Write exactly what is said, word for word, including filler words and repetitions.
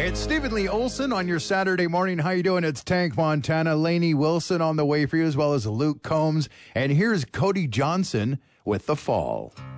It's Stephen Lee Olson on your Saturday morning. How you doing? It's Tank Montana. Lainey Wilson on the way for you, as well as Luke Combs. And here's Cody Johnson with The Fall.